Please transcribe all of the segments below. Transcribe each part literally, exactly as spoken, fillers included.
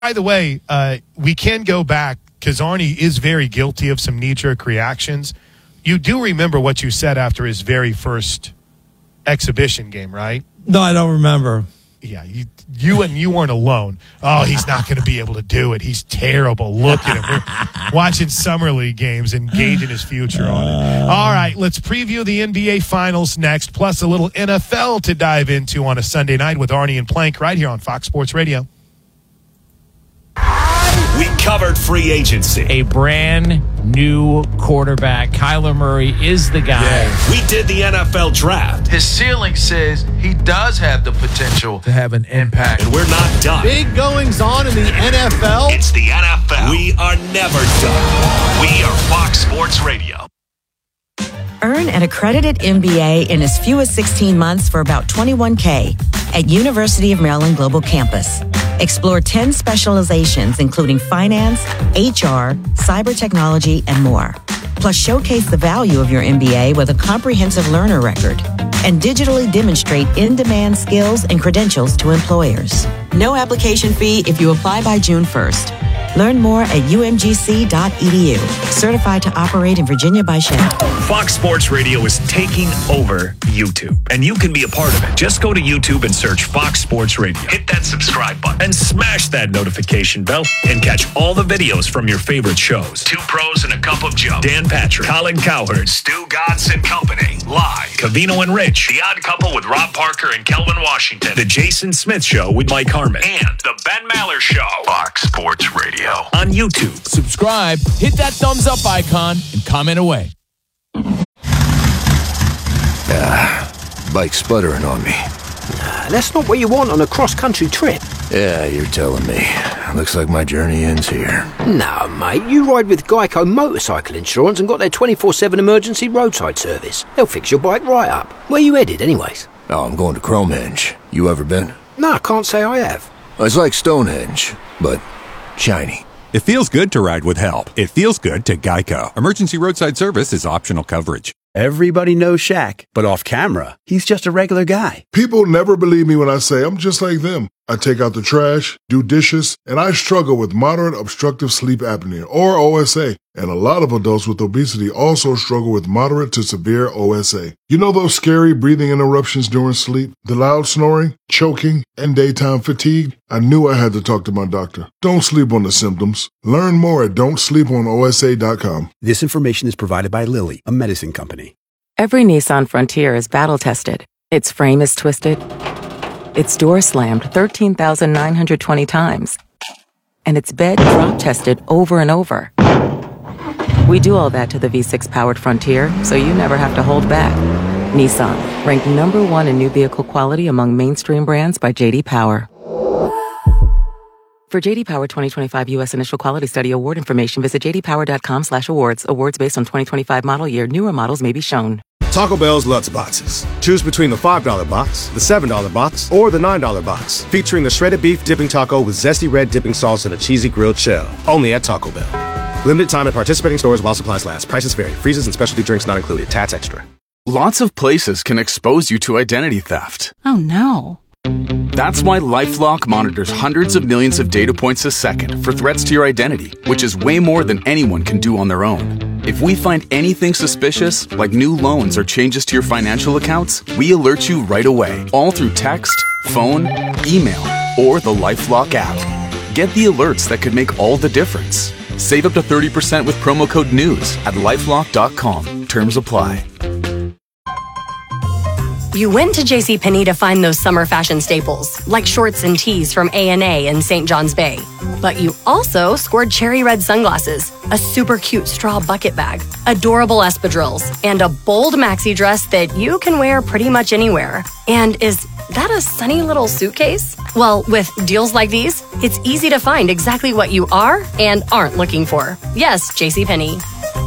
By the way, uh, we can go back because Arnie is very guilty of some knee-jerk reactions. You do remember what you said after his very first exhibition game, right? No, I don't remember. Yeah, you, you and you weren't alone. Oh, he's not going to be able to do it. He's terrible. Look at him. We're watching Summer League games and gauging his future on it. All right, let's preview the N B A Finals next, plus a little N F L to dive into on a Sunday night with Arnie and Plank right here on Fox Sports Radio. We covered free agency. A brand new quarterback. Kyler Murray is the guy. Yeah. We did the N F L draft. His ceiling says he does have the potential to have an impact. And we're not done. Big goings on in the N F L. It's the N F L. We are never done. We are Fox Sports Radio. Earn an accredited M B A in as few as sixteen months for about twenty-one thousand dollars at University of Maryland Global Campus. Explore ten specializations, including finance, H R, cyber technology, and more. Plus, showcase the value of your M B A with a comprehensive learner record and digitally demonstrate in-demand skills and credentials to employers. No application fee if you apply by June first. Learn more at U M G C dot E D U. Certified to operate in Virginia by Shell. Fox Sports Radio is taking over YouTube, and you can be a part of it. Just go to YouTube and search Fox Sports Radio. Hit that subscribe button and smash that notification bell and catch all the videos from your favorite shows. Two Pros and a Cup of Joe. Dan Patrick, Colin Cowherd, Stu Godson Company. Live. Cavino and Rich. The Odd Couple with Rob Parker and Kelvin Washington. The Jason Smith Show with Mike Harmon. And The Ben Maller Show. Fox Sports Radio. On YouTube. Subscribe, hit that thumbs up icon, and comment away. Ah, bike's sputtering on me. Nah, that's not what you want on a cross-country trip. Yeah, you're telling me. Looks like my journey ends here. No, mate, you ride with Geico Motorcycle Insurance and got their twenty-four seven emergency roadside service. They'll fix your bike right up. Where you headed, anyways? Oh, I'm going to Cromehenge. You ever been? No, I can't say I have. It's like Stonehenge, but shiny. It feels good to ride with help. It feels good to Geico. Emergency roadside service is optional coverage. Everybody knows Shaq, but off camera, he's just a regular guy. People never believe me when I say I'm just like them. I take out the trash, do dishes, and I struggle with moderate obstructive sleep apnea, or O S A. And a lot of adults with obesity also struggle with moderate to severe O S A. You know those scary breathing interruptions during sleep, the loud snoring, choking, and daytime fatigue? I knew I had to talk to my doctor. Don't sleep on the symptoms. Learn more at don't sleep on O S A dot com. This information is provided by Lilly, a medicine company. Every Nissan Frontier is battle-tested. Its frame is twisted. Its door slammed thirteen thousand nine hundred twenty times. And its bed drop-tested over and over. We do all that to the V six powered Frontier, so you never have to hold back. Nissan, ranked number one in new vehicle quality among mainstream brands by J D Power. For J D Power twenty twenty-five U S Initial Quality Study Award information, visit j d power dot com slash awards. Awards based on twenty twenty-five model year. Newer models may be shown. Taco Bell's Lutz Boxes. Choose between the five dollar box, the seven dollar box, or the nine dollar box. Featuring the shredded beef dipping taco with zesty red dipping sauce and a cheesy grilled shell. Only at Taco Bell. Limited time at participating stores while supplies last. Prices vary. Freezes and specialty drinks not included. Tats extra. Lots of places can expose you to identity theft. Oh no. That's why LifeLock monitors hundreds of millions of data points a second for threats to your identity, which is way more than anyone can do on their own. If we find anything suspicious, like new loans or changes to your financial accounts, we alert you right away, all through text, phone, email, or the LifeLock app. Get the alerts that could make all the difference. Save up to thirty percent with promo code NEWS at lifelock dot com. Terms apply. You went to JCPenney to find those summer fashion staples, like shorts and tees from A and A in Saint John's Bay. But you also scored cherry red sunglasses, a super cute straw bucket bag, adorable espadrilles, and a bold maxi dress that you can wear pretty much anywhere. And is that a sunny little suitcase? Well, with deals like these, it's easy to find exactly what you are and aren't looking for. Yes, JCPenney.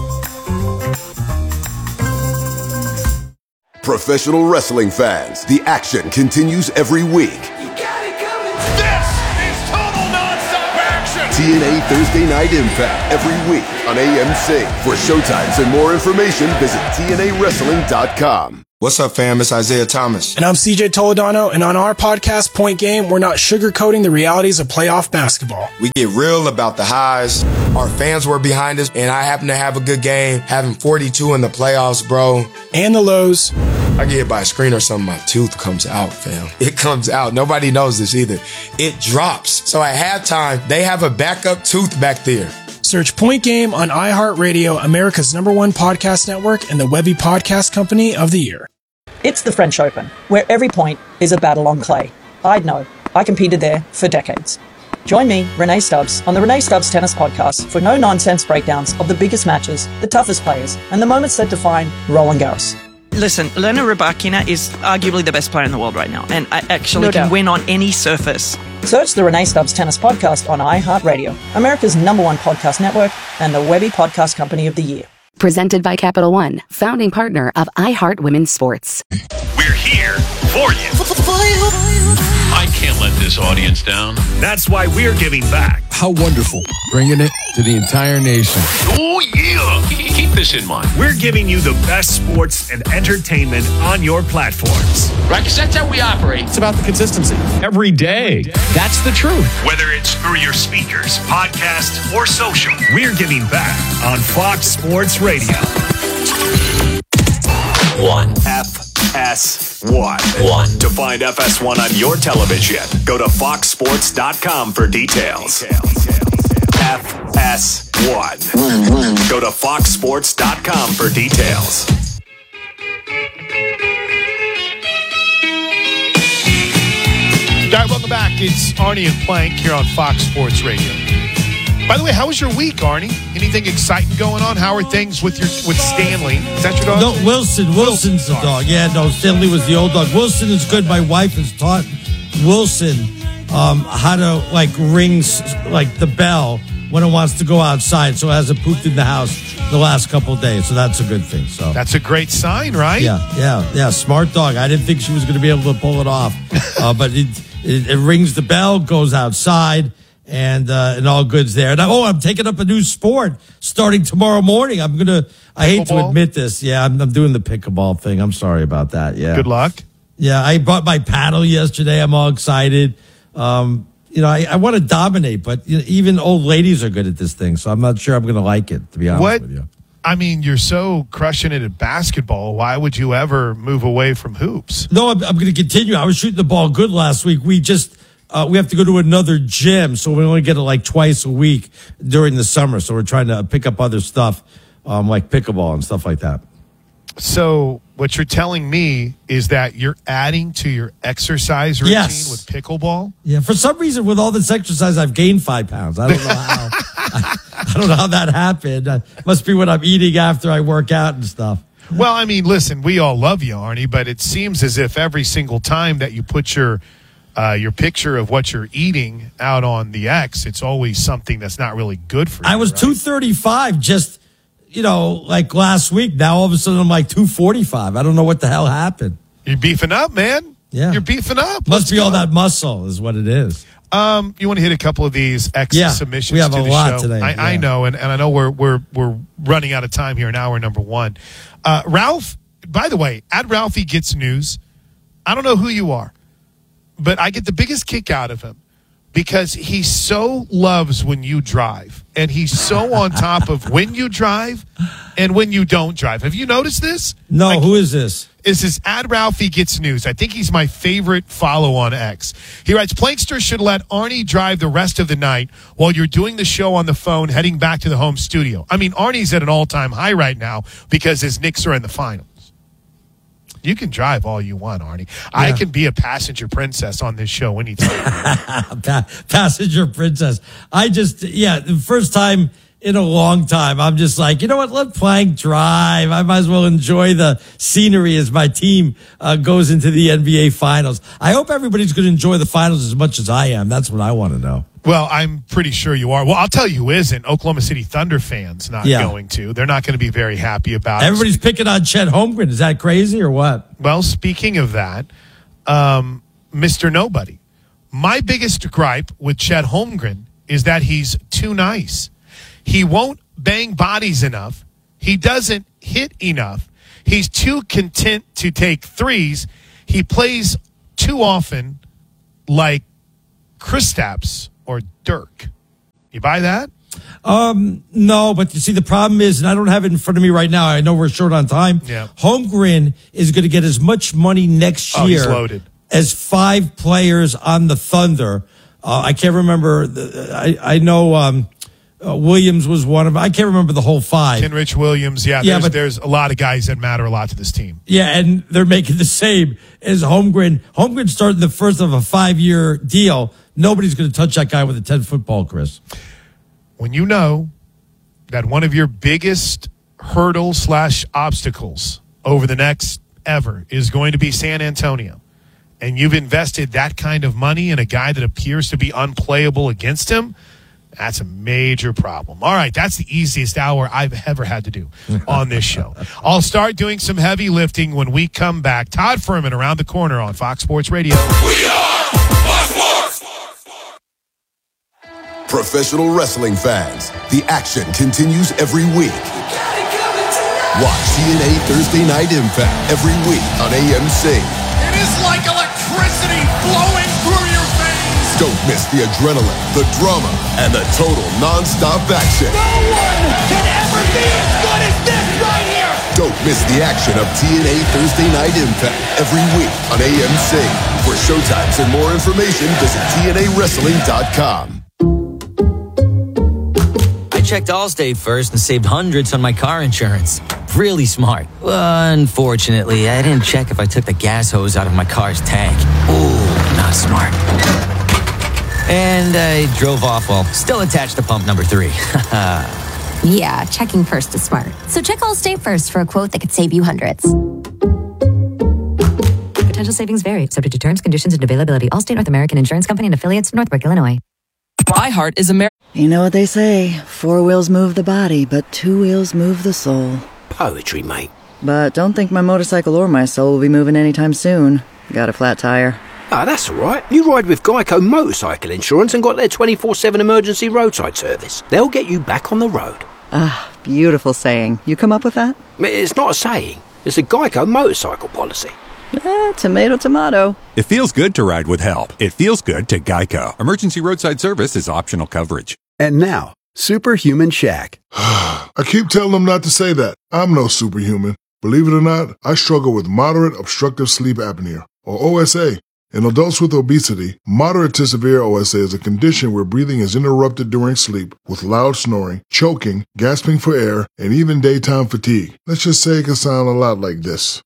Professional wrestling fans, the action continues every week. You got it coming. This is total nonstop action. T N A Thursday Night Impact every week on A M C. For showtimes and more information, visit T N A wrestling dot com. What's up, fam? It's Isaiah Thomas. And I'm C J Toledano, and on our podcast, Point Game, we're not sugarcoating the realities of playoff basketball. We get real about the highs. Our fans were behind us, and I happen to have a good game, having forty-two in the playoffs, bro. And the lows. I get hit by a screen or something, my tooth comes out, fam. It comes out. Nobody knows this either. It drops. So at halftime, they have a backup tooth back there. Search Point Game on iHeartRadio, America's number one podcast network, and the Webby Podcast Company of the Year. It's the French Open, where every point is a battle on clay. I'd know. I competed there for decades. Join me, Renee Stubbs, on the Renee Stubbs Tennis Podcast for no-nonsense breakdowns of the biggest matches, the toughest players, and the moments that define Roland Garros. Listen, Elena Rybakina is arguably the best player in the world right now, and I actually No can doubt. win on any surface. Search the Renee Stubbs Tennis Podcast on iHeartRadio, America's number one podcast network, and the Webby Podcast Company of the Year. Presented by Capital One, founding partner of iHeart Women's Sports. We're here for you. I can't let this audience down. That's why we're giving back. How wonderful. Bringing it to the entire nation. Oh, yeah. Keep this in mind. We're giving you the best sports and entertainment on your platforms. Right, because that's how we operate. It's about the consistency. Every day. That's the truth. Whether it's through your speakers, podcast, or social, we're giving back on Fox Sports Radio. One. F S one. One. To find F S one on your television, go to fox sports dot com for details. F S one. Go to fox sports dot com for details. All right, welcome back. It's Arnie and Plank here on Fox Sports Radio. By the way, how was your week, Arnie? Anything exciting going on? How are things with your with Stanley? Is that your dog? No, Wilson. Wilson's the dog. Yeah, no, Stanley was the old dog. Wilson is good. My wife has taught Wilson um, how to, like, ring, like, the bell when it wants to go outside, so it hasn't pooped in the house the last couple of days. So that's a good thing. So That's a great sign, right? Yeah, yeah, yeah. Smart dog. I didn't think she was going to be able to pull it off. uh, but it, it, it rings the bell, goes outside, and uh, and all good's there. And I, oh, I'm taking up a new sport starting tomorrow morning. I'm going to, I hate to admit this. Yeah, I'm, I'm doing the pickleball thing. I'm sorry about that. Yeah. Good luck. Yeah, I bought my paddle yesterday. I'm all excited. Um, you know, I, I want to dominate, but you know, even old ladies are good at this thing, so I'm not sure I'm going to like it, to be honest What? with you. I mean, you're so crushing it at basketball. Why would you ever move away from hoops? No, I'm, I'm going to continue. I was shooting the ball good last week. We just uh, we have to go to another gym, so we only get it like twice a week during the summer. So we're trying to pick up other stuff, um, like pickleball and stuff like that. So what you're telling me is that you're adding to your exercise routine Yes. with pickleball? Yeah, for some reason, with all this exercise, I've gained five pounds. I don't know how. I, I don't know how that happened. Uh, must be what I'm eating after I work out and stuff. Well, I mean, listen, we all love you, Arnie, but it seems as if every single time that you put your uh, your picture of what you're eating out on the X, it's always something that's not really good for you. I was right? two thirty-five just, you know, like last week. Now all of a sudden I'm like two forty-five. I don't know what the hell happened. You're beefing up, man. Yeah. You're beefing up. Must Let's be go. all that muscle is what it is. Um, you want to hit a couple of these X Yeah, submissions we have to a the lot show? today, I, I yeah. know, and, and I know we're we're we're running out of time here in hour number one. Uh, Ralph, by the way, at Ralphie Gets News, I don't know who you are, but I get the biggest kick out of him because he so loves when you drive, and he's so on top of when you drive and when you don't drive. Have you noticed this? No, Like, who is this? This is at Ralphie Gets News. I think he's my favorite follow on X. He writes, Plankster should let Arnie drive the rest of the night while you're doing the show on the phone heading back to the home studio. I mean, Arnie's at an all-time high right now because his Knicks are in the finals. You can drive all you want, Arnie. I Yeah. can be a passenger princess on this show anytime. Pa- passenger princess. I just, yeah, the first time in a long time, I'm just like, you know what? Let Plank drive. I might as well enjoy the scenery as my team uh, goes into the N B A finals. I hope everybody's going to enjoy the finals as much as I am. That's what I want to know. Well, I'm pretty sure you are. Well, I'll tell you who isn't. Oklahoma City Thunder fans not Yeah. going to. They're not going to be very happy about it. Everybody's picking on Chet Holmgren. Is that crazy or what? Well, speaking of that, um, Mister Nobody, my biggest gripe with Chet Holmgren is that he's too nice. He won't bang bodies enough. He doesn't hit enough. He's too content to take threes. He plays too often like Kristaps or Dirk. You buy that? Um, no, but you see, the problem is, and I don't have it in front of me right now. I know we're short on time. Yeah. Holmgren is going to get as much money next Oh, year he's loaded. as five players on the Thunder. Uh, I can't remember. The, I, I know um, uh, Williams was one of them. I can't remember the whole five. Kenrich Williams. Yeah, Yeah, there's, but- there's a lot of guys that matter a lot to this team. Yeah, and they're making the same as Holmgren. Holmgren started the first of a five-year deal. Nobody's going to touch that guy with a ten-foot ball, Chris. When you know that one of your biggest hurdles slash obstacles over the next ever is going to be San Antonio, and you've invested that kind of money in a guy that appears to be unplayable against him, that's a major problem. All right, that's the easiest hour I've ever had to do on this show. I'll start doing some heavy lifting when we come back. Todd Furman around the corner on Fox Sports Radio. We are Fox Sports! Professional wrestling fans, the action continues every week. Watch T N A Thursday Night Impact every week on A M C. It is like electricity flowing through your veins. Don't miss the adrenaline, the drama, and the total non-stop action. No one can ever be as good as this right here. Don't miss the action of T N A Thursday Night Impact every week on A M C. For showtimes and more information, visit T N A wrestling dot com. I checked Allstate first and saved hundreds on my car insurance. Really smart. Unfortunately, I didn't check if I took the gas hose out of my car's tank. Ooh, not smart. And I drove off while still attached to pump number three. Yeah, checking first is smart. So check Allstate first for a quote that could save you hundreds. Potential savings vary, subject to terms, conditions, and availability. Allstate North American Insurance Company and affiliates, Northbrook, Illinois. iHeart is America. You know what they say, four wheels move the body, but two wheels move the soul. Poetry, mate. But don't think my motorcycle or my soul will be moving anytime soon. Got a flat tire. Ah, that's all right. You ride with Geico Motorcycle Insurance and got their twenty-four seven emergency roadside service. They'll get you back on the road. Ah, beautiful saying. You come up with that? It's not a saying. It's a Geico motorcycle policy. Eh, tomato, tomato. It feels good to ride with help. It feels good to Geico. Emergency roadside service is optional coverage. And now, Superhuman Shaq. I keep telling them not to say that. I'm no superhuman. Believe it or not, I struggle with moderate obstructive sleep apnea, or O S A. In adults with obesity, moderate to severe O S A is a condition where breathing is interrupted during sleep with loud snoring, choking, gasping for air, and even daytime fatigue. Let's just say it can sound a lot like this.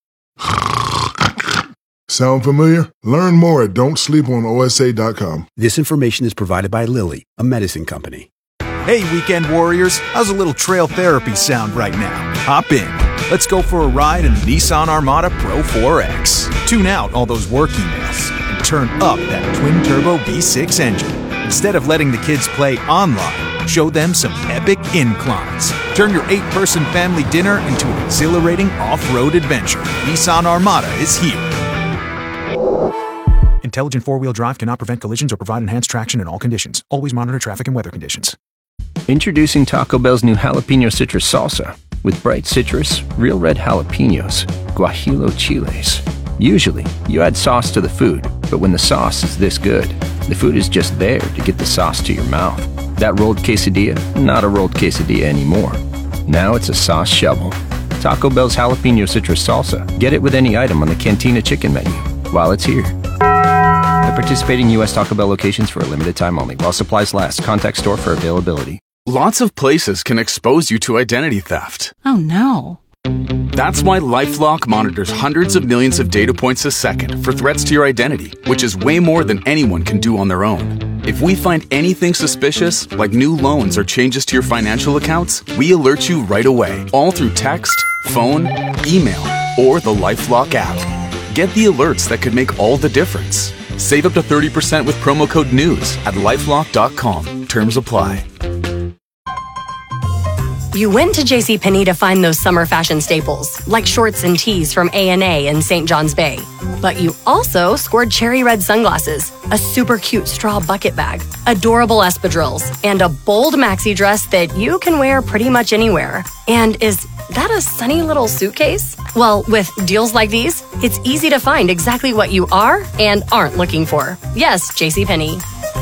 Sound familiar? Learn more at don't sleep on O S A dot com. This information is provided by Lilly, a medicine company. Hey, weekend warriors, how's a little trail therapy sound right now? Hop in. Let's go for a ride in the Nissan Armada Pro four X. Tune out all those work emails and turn up that twin-turbo V six engine. Instead of letting the kids play online, show them some epic inclines. Turn your eight-person family dinner into an exhilarating off-road adventure. Nissan Armada is here. Intelligent four-wheel drive cannot prevent collisions or provide enhanced traction in all conditions. Always monitor traffic and weather conditions. Introducing Taco Bell's new Jalapeno Citrus Salsa. With bright citrus, real red jalapenos, guajillo chiles. Usually, you add sauce to the food, but when the sauce is this good, the food is just there to get the sauce to your mouth. That rolled quesadilla, not a rolled quesadilla anymore. Now it's a sauce shovel. Taco Bell's Jalapeno Citrus Salsa. Get it with any item on the Cantina Chicken menu while it's here. At participating U S Taco Bell locations for a limited time only. While supplies last. Contact store for availability. Lots of places can expose you to identity theft. Oh no. That's why LifeLock monitors hundreds of millions of data points a second for threats to your identity, which is way more than anyone can do on their own. If we find anything suspicious, like new loans or changes to your financial accounts, we alert you right away, all through text, phone, email, or the LifeLock app. Get the alerts that could make all the difference. Save up to thirty percent with promo code NEWS at lifelock dot com. Terms apply. You went to JCPenney to find those summer fashion staples, like shorts and tees from A and A and Saint John's Bay. But you also scored cherry red sunglasses, a super cute straw bucket bag, adorable espadrilles, and a bold maxi dress that you can wear pretty much anywhere and is that a sunny little suitcase? Well, with deals like these, it's easy to find exactly what you are and aren't looking for. Yes, JCPenney.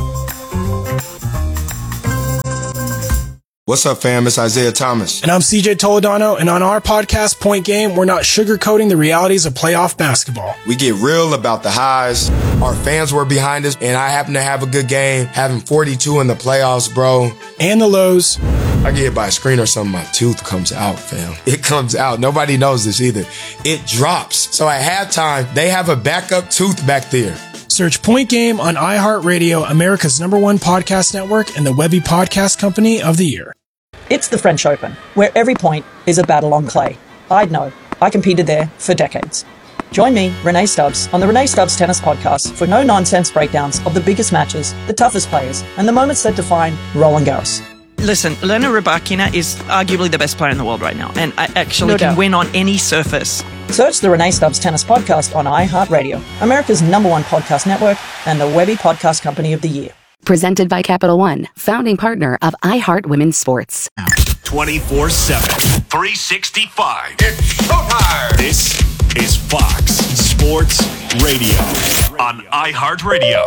What's up, fam? It's Isaiah Thomas. And I'm C J Toledano, and on our podcast, Point Game, we're not sugarcoating the realities of playoff basketball. We get real about the highs. Our fans were behind us, and I happen to have a good game, having forty-two in the playoffs, bro. And the lows. I get hit by a screen or something, my tooth comes out, fam. It comes out. Nobody knows this either. It drops. So at halftime, they have a backup tooth back there. Search Point Game on iHeartRadio, America's number one podcast network, and the Webby Podcast Company of the Year. It's the French Open, where every point is a battle on clay. I'd know. I competed there for decades. Join me, Renee Stubbs, on the Renee Stubbs Tennis Podcast for no-nonsense breakdowns of the biggest matches, the toughest players, and the moments that define Roland Garros. Listen, Elena Rybakina is arguably the best player in the world right now, and I actually No can doubt. win on any surface. Search the Renee Stubbs Tennis Podcast on iHeartRadio, America's number one podcast network, and the Webby Podcast Company of the Year. Presented by Capital One, founding partner of iHeart Women's Sports. twenty-four seven, three sixty-five. It's showtime. This is Fox Sports Radio on iHeartRadio.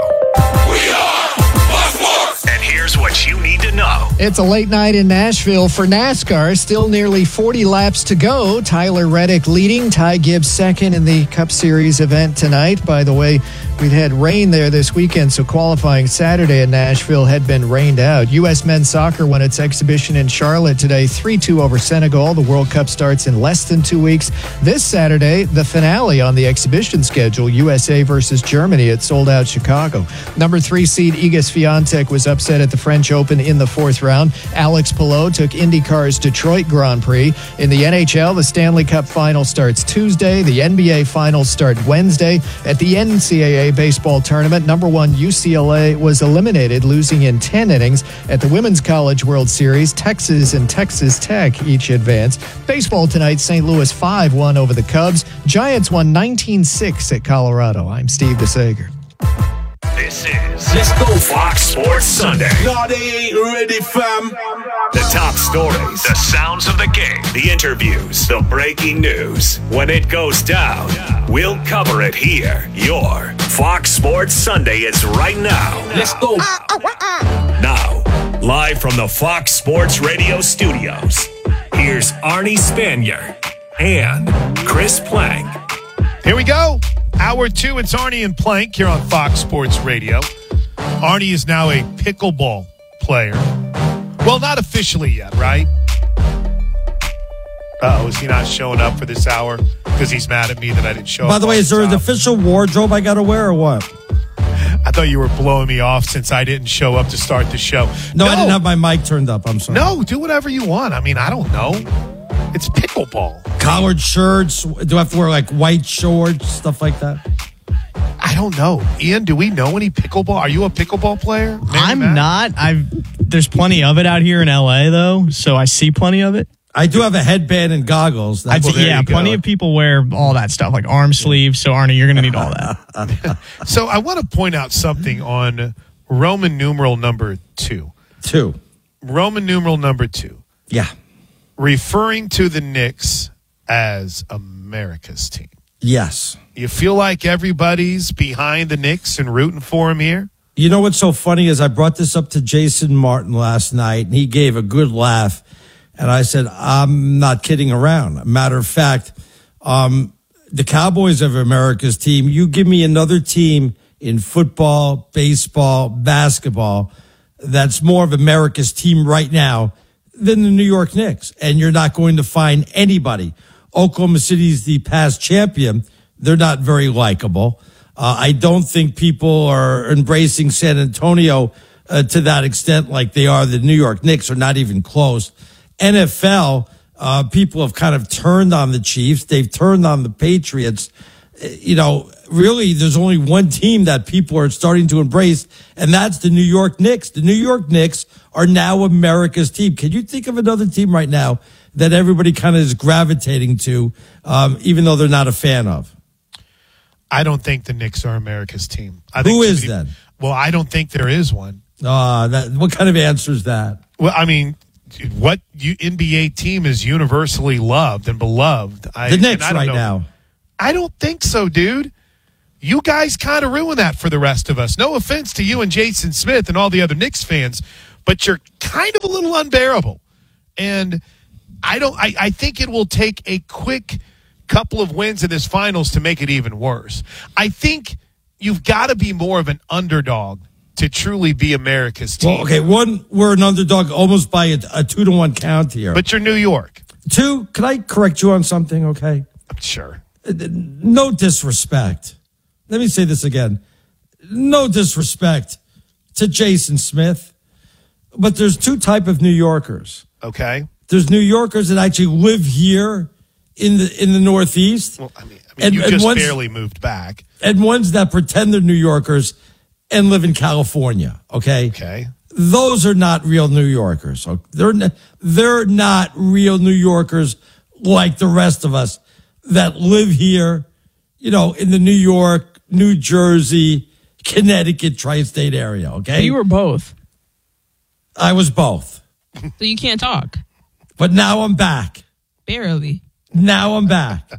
We are Fox Sports. And here's what you need to know. It's a late night in Nashville for NASCAR. Still nearly forty laps to go. Tyler Reddick leading, Ty Gibbs second in the Cup Series event tonight. By the way, we'd had rain there this weekend, so qualifying Saturday in Nashville had been rained out. U S men's soccer won its exhibition in Charlotte today, three two over Senegal. The World Cup starts in less than two weeks. This Saturday, the finale on the exhibition schedule, U S A versus Germany at sold-out Chicago. Number three seed Iga Swiatek was upset at the French Open in the fourth round. Alex Palou took IndyCar's Detroit Grand Prix. In the N H L, the Stanley Cup final starts Tuesday. The N B A finals start Wednesday. At the N C double A baseball tournament, number one U C L A was eliminated, losing in ten innings. At the Women's College World Series, Texas and Texas Tech each advanced. Baseball tonight, Saint Louis five one over the Cubs. Giants won nineteen six at Colorado. I'm Steve DeSager. This is Let's Go Fox Sports Sunday. No, they ain't ready, fam. The top stories, the sounds of the game, the interviews, the breaking news. When it goes down, we'll cover it here. Your Fox Sports Sunday is right now. Let's go. Now, live from the Fox Sports Radio studios, here's Arnie Spanier and Chris Plank. Here we go. Hour two, it's Arnie and Plank here on Fox Sports Radio. Arnie is now a pickleball player. Well, not officially yet, right? Uh-oh, is he not showing up for this hour because he's mad at me that I didn't show up? By the way, is there an official wardrobe I got to wear or what? I thought you were blowing me off since I didn't show up to start the show. No, no, I didn't have my mic turned up. I'm sorry. No, do whatever you want. I mean, I don't know. It's pickleball. Collared shirts. Do I have to wear like white shorts, stuff like that? I don't know. Ian, do we know any pickleball? Are you a pickleball player? Mary I'm Matt? not. I've there's plenty of it out here in L A though, so I see plenty of it. I do have a headband and goggles. I'd That's say, yeah, plenty of people wear all that stuff, like arm sleeves. So, Arnie, you're going to need all that. So, I want to point out something on Roman numeral number two. Two. Roman numeral number two. Yeah. Referring to the Knicks as America's team. Yes. You feel like everybody's behind the Knicks and rooting for them here? You know what's so funny is I brought this up to Jason Martin last night, and he gave a good laugh. And I said, I'm not kidding around. Matter of fact, um, the Cowboys are America's team. You give me another team in football, baseball, basketball that's more of America's team right now than the New York Knicks. And you're not going to find anybody. Oklahoma City is the past champion. They're not very likable. Uh, I don't think people are embracing San Antonio uh, to that extent like they are. The New York Knicks are not even close. N F L, uh, people have kind of turned on the Chiefs. They've turned on the Patriots. You know, really, there's only one team that people are starting to embrace, and that's the New York Knicks. The New York Knicks are now America's team. Can you think of another team right now that everybody kind of is gravitating to, um, even though they're not a fan of? I don't think the Knicks are America's team. I think Who is somebody, then? Well, I don't think there is one. Uh, that, what kind of answer is that? Well, I mean, what you, N B A team is universally loved and beloved? I, The Knicks I don't right know. now. I don't think so, dude. You guys kind of ruin that for the rest of us. No offense to you and Jason Smith and all the other Knicks fans, but you're kind of a little unbearable. And I don't. I, I think it will take a quick couple of wins in this finals to make it even worse. I think you've got to be more of an underdog to truly be America's team. Well, okay, one, we're an underdog almost by a, a two to one count here. But you're New York. Two, can I correct you on something, okay? Sure. No disrespect. Let me say this again. No disrespect to Jason Smith, but there's two type of New Yorkers. Okay. There's New Yorkers that actually live here in the in the Northeast. Well, I mean, I mean and, you and just ones, barely moved back. And ones that pretend they're New Yorkers and live in California, okay? Okay. Those are not real New Yorkers. They're they're not real New Yorkers like the rest of us that live here, you know, in the New York, New Jersey, Connecticut tri-state area, okay? You were both. I was both. So you can't talk. But now I'm back. Barely. Now I'm back.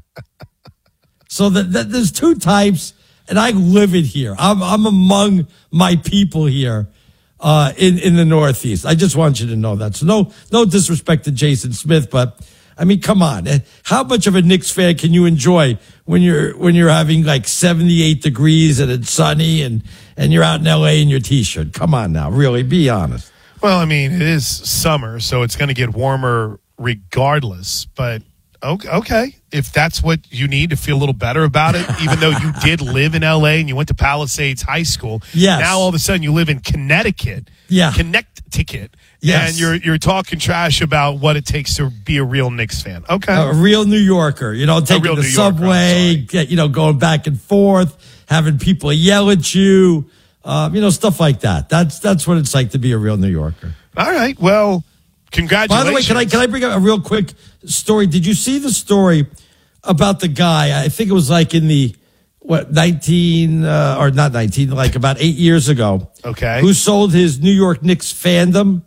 So that the, there's two types, and I live it here. I'm I'm among my people here uh, in in the Northeast. I just want you to know that. So no no disrespect to Jason Smith, but I mean, come on. How much of a Knicks fan can you enjoy when you're when you're having like seventy-eight degrees and it's sunny and and you're out in L A in your T-shirt? Come on now, really, be honest. Well, I mean, it is summer, so it's going to get warmer regardless. But okay, okay, if that's what you need to feel a little better about it, even though you did live in L A and you went to Palisades High School, yes. Now all of a sudden you live in Connecticut, yeah, Connecticut, yes. and you're you're talking trash about what it takes to be a real Knicks fan. Okay, a real New Yorker, you know, taking the New subway, get, you know, going back and forth, having people yell at you. Um, you know, stuff like that. That's that's what it's like to be a real New Yorker. All right. Well, congratulations. By the way, can I can I bring up a real quick story? Did you see the story about the guy? I think it was like in the what nineteen uh, or not nineteen, like about eight years ago. Okay. Who sold his New York Knicks fandom?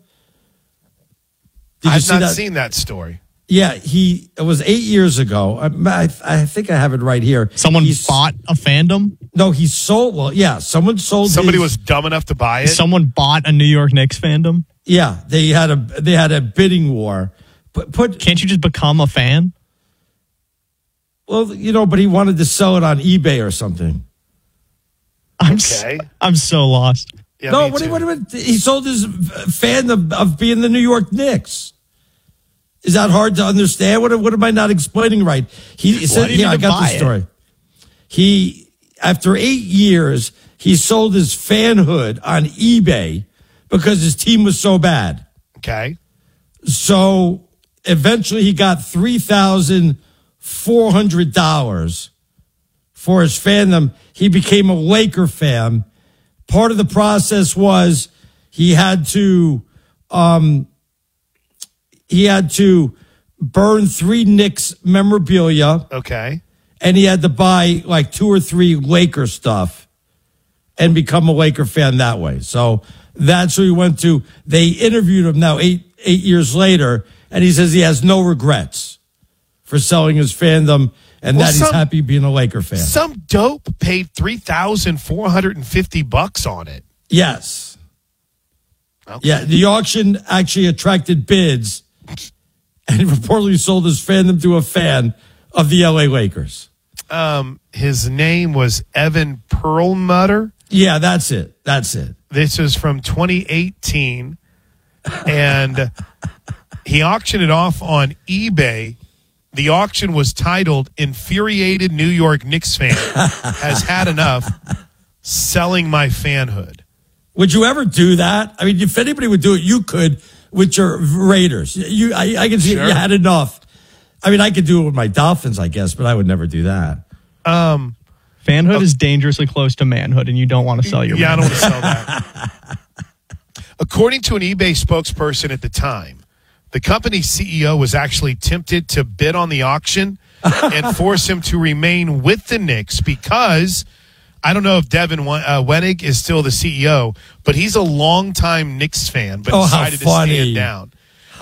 Did I've see not that? seen that story. Yeah, he. It was eight years ago. I, I, I think I have it right here. Someone He's, bought a fandom? No, he sold. Well, yeah, someone sold. Somebody his, was dumb enough to buy it. Someone bought a New York Knicks fandom? Yeah, they had a they had a bidding war. Put, put Can't you just become a fan? Well, you know, but he wanted to sell it on eBay or something. I'm okay. So, I'm so lost. Yeah, no, what, what, what, he sold his fandom of being the New York Knicks. Is that hard to understand? What, what am I not explaining right? He, he said, "Yeah, I got the story." It? He, after eight years, he sold his fanhood on eBay because his team was so bad. Okay. So eventually, he got three thousand four hundred dollars for his fandom. He became a Laker fan. Part of the process was he had to. Um, He had to burn three Knicks memorabilia. Okay. And he had to buy like two or three Laker stuff and become a Laker fan that way. So that's who he went to. They interviewed him now eight eight years later, and he says he has no regrets for selling his fandom and well, that some, he's happy being a Laker fan. Some dope paid three thousand four hundred fifty bucks on it. Yes. Okay. Yeah, the auction actually attracted bids. And he reportedly sold his fandom to a fan of the L A Lakers. Um, his name was Evan Perlmutter. Yeah, that's it. That's it. This is from twenty eighteen. And he auctioned it off on eBay. The auction was titled "Infuriated New York Knicks Fan Has Had Enough Selling My Fanhood." Would you ever do that? I mean, if anybody would do it, you could. With your Raiders, you, I, I can see sure. You had enough. I mean, I could do it with my Dolphins, I guess, but I would never do that. Um, Fanhood uh, is dangerously close to manhood, and you don't want to sell your. Yeah, manhood. I don't want to sell that. According to an eBay spokesperson at the time, the company's C E O was actually tempted to bid on the auction and force him to remain with the Knicks because. I don't know if Devin uh, Wenig is still the C E O, but he's a longtime Knicks fan, but oh, decided to stand down.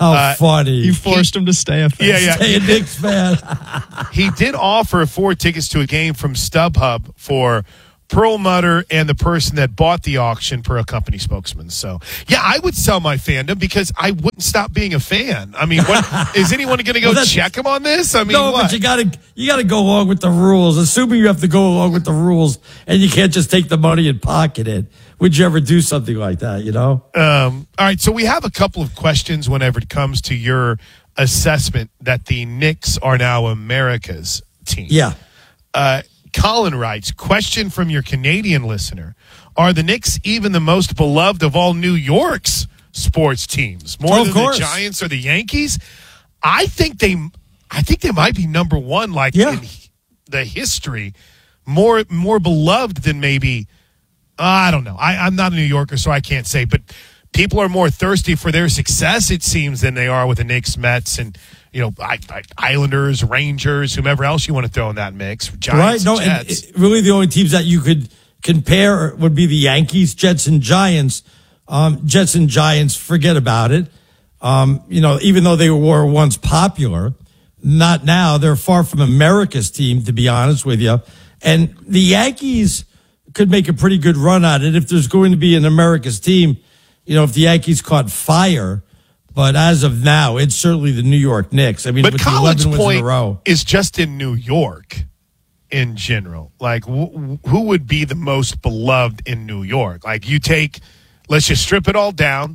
How uh, funny. You forced he, him to stay a fan. Yeah, yeah. Stay a Knicks fan. He did offer four tickets to a game from StubHub for Perlmutter and the person that bought the auction per a company spokesman. So, yeah, I would sell my fandom because I wouldn't stop being a fan. I mean, what, is anyone going to go well, check him on this? I mean, no, what? but you got to you got to go along with the rules. Assuming you have to go along with the rules, and you can't just take the money and pocket it. Would you ever do something like that? You know. Um, all right, so we have a couple of questions whenever it comes to your assessment that the Knicks are now America's team. Yeah. Uh, Colin writes, question from your Canadian listener. Are the Knicks even the most beloved of all New York's sports teams? More oh, than course. the Giants or the Yankees? I think they I think they might be number one, like yeah. in the history. More more beloved than maybe, uh, I don't know. I, I'm not a New Yorker, so I can't say. But people are more thirsty for their success, it seems, than they are with the Knicks, Mets, and you know, I, I, Islanders, Rangers, whomever else you want to throw in that mix. Giants, right? No, and it, really, the only teams that you could compare would be the Yankees, Jets, and Giants. Um, Jets and Giants, forget about it. Um, you know, even though they were once popular, not now. They're far from America's team, to be honest with you. And the Yankees could make a pretty good run at it if there's going to be an America's team. You know, if the Yankees caught fire. But as of now, it's certainly the New York Knicks. I mean, but with Colin's eleven wins point in a row. is just in New York in general. Like, wh- who would be the most beloved in New York? Like, you take, let's just strip it all down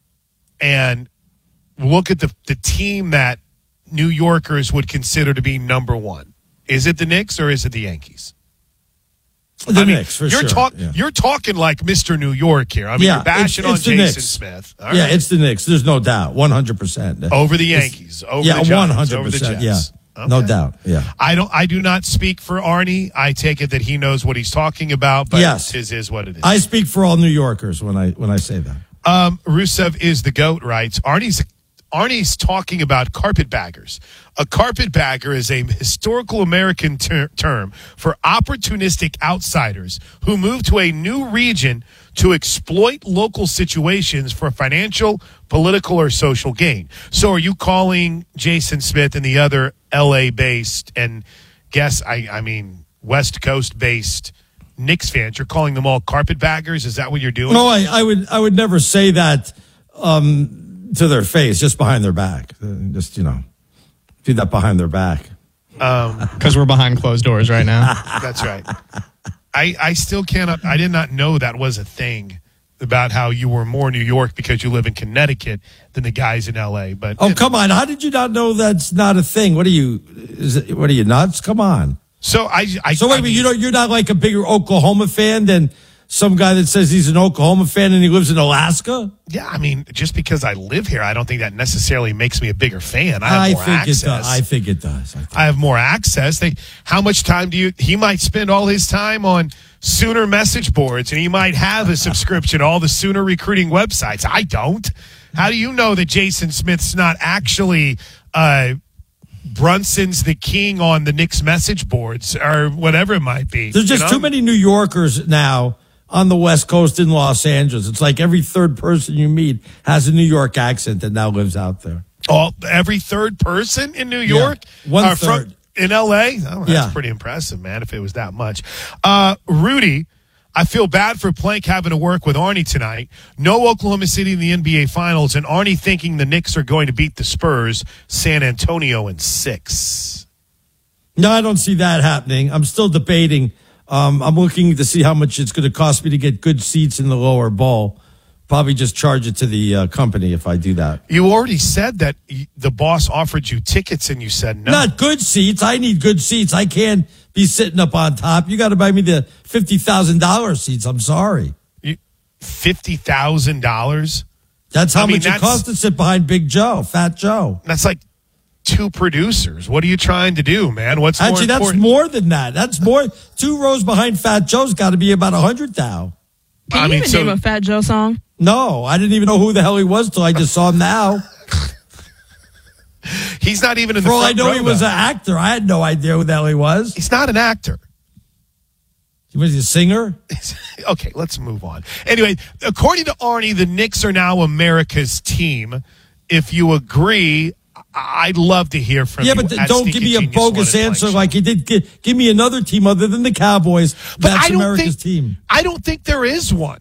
and look at the, the team that New Yorkers would consider to be number one. Is it the Knicks or is it the Yankees? The I mean, Knicks, for you're sure. Talk, yeah. You're talking like Mister New York here. I mean, yeah, you're bashing it's, it's on the Jason Knicks. Smith. All yeah, right. it's the Knicks. There's no doubt. one hundred percent. Over the Yankees. It's, over yeah, the Giants. one hundred percent. Over the Jets. Yeah, okay. No doubt. Yeah. I don't. I do not speak for Arnie. I take it that he knows what he's talking about, but yes. his is what it is. I speak for all New Yorkers when I when I say that. Um, Rusev is the GOAT, writes. Arnie's Arnie's talking about carpetbaggers. A carpetbagger is a historical American ter- term for opportunistic outsiders who move to a new region to exploit local situations for financial, political, or social gain. So are you calling Jason Smith and the other L A-based and guess, I, I mean, West Coast-based Knicks fans, you're calling them all carpetbaggers? Is that what you're doing? No, I, I would I would never say that um, to their face, just behind their back. Uh, just, you know. Do that behind their back. Because um, we're behind closed doors right now. That's right. I, I still cannot, I did not know that was a thing about how you were more New York because you live in Connecticut than the guys in L A. But oh, come on. How did you not know that's not a thing? What are you, is it, what are you, nuts? Come on. So I, I So wait a minute, you know, you're not like a bigger Oklahoma fan than some guy that says he's an Oklahoma fan and he lives in Alaska? Yeah, I mean, just because I live here, I don't think that necessarily makes me a bigger fan. I have I more think access. it does. I think it does. I, think. I have more access. They, how much time do you, he might spend all his time on Sooner message boards and he might have a subscription to all the Sooner recruiting websites. I don't. How do you know that Jason Smith's not actually, uh, Brunson's the king on the Knicks message boards or whatever it might be? There's just you know? too many New Yorkers now on the West Coast in Los Angeles. It's like every third person you meet has a New York accent that now lives out there. Oh, every third person in New York? Yeah, one uh, third. From, in L A? Oh, that's yeah. pretty impressive, man, if it was that much. Uh, Rudy, I feel bad for Plank having to work with Arnie tonight. No Oklahoma City in the N B A Finals, and Arnie thinking the Knicks are going to beat the Spurs, San Antonio in six. No, I don't see that happening. I'm still debating. Um, I'm looking to see how much it's going to cost me to get good seats in the lower bowl. Probably just charge it to the uh, company if I do that. You already said that the boss offered you tickets and you said no. Not good seats. I need good seats. I can't be sitting up on top. You got to buy me the fifty thousand dollars seats. I'm sorry. fifty thousand dollars? That's how I mean, much that's, it costs to sit behind Big Joe, Fat Joe. That's like two producers. What are you trying to do, man? What's Actually, more that's more than that. That's more. Two rows behind Fat Joe's got to be about a hundred thou. Can I you mean, even so, name a Fat Joe song? No, I didn't even know who the hell he was till I just saw him now. He's not even in the For all front I know, row, he was though. an actor. I had no idea who the hell he was. He's not an actor. He was a singer? Okay, let's move on. Anyway, according to Arnie, the Knicks are now America's team. if you agree, I'd love to hear from yeah, you. but th- at don't Sneaky give me a Genius bogus One and answer Blank like you did. Give, give me another team other than the Cowboys. But That's I don't America's think, team. I don't think there is one.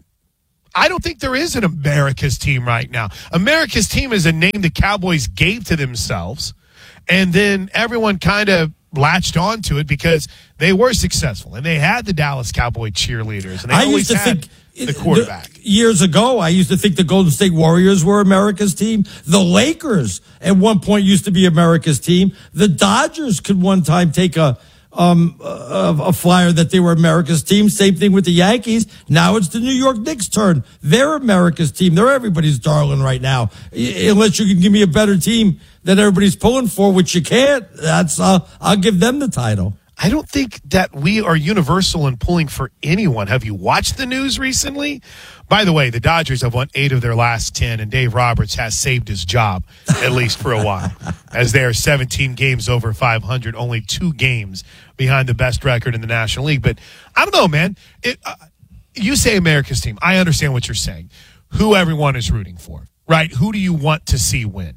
I don't think there is an America's team right now. America's team is a name the Cowboys gave to themselves, and then everyone kind of latched onto it because they were successful, and they had the Dallas Cowboy cheerleaders, and they I always used to had think the quarterback. The, years ago, I used to think the Golden State Warriors were America's team. The Lakers at one point used to be America's team. The Dodgers could one time take a um a, a flyer that they were America's team. Same thing with the Yankees. Now it's the New York Knicks' turn. They're America's team. They're everybody's darling right now. I, unless you can give me a better team that everybody's pulling for, which you can't. That's uh, I'll give them the title. I don't think that we are universal in pulling for anyone. Have you watched the news recently? By the way, the Dodgers have won eight of their last ten, and Dave Roberts has saved his job, at least for a while, as they are seventeen games over five hundred, only two games behind the best record in the National League. But I don't know, man. It, uh, you say America's team. I understand what you're saying. Who everyone is rooting for, right? Who do you want to see win?